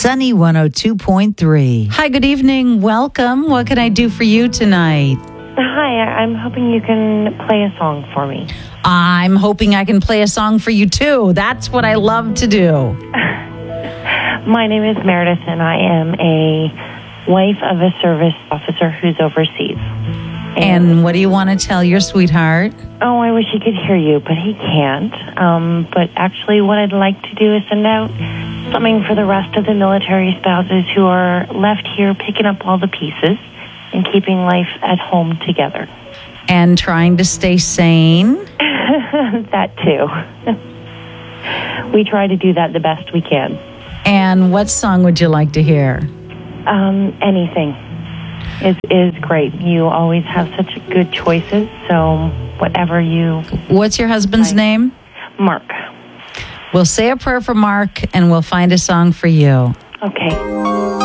Sunny 102.3. Hi, good evening. Welcome. What can I do for you tonight? Hi, I'm hoping you can play a song for me. I'm hoping I can play a song for you too. That's what I love to do. My name is Meredith, and I am a wife of a service officer who's overseas. And what do you want to tell your sweetheart? Oh, I wish he could hear you, but he can't. But actually, what I'd like to do is send out something for the rest of the military spouses who are left here picking up all the pieces and keeping life at home together. And trying to stay sane? That too. We try to do that the best we can. And what song would you like to hear? Anything is great. You always have such good choices, so whatever you... What's your husband's name? Mark. We'll say a prayer for Mark, and we'll find a song for you. Okay.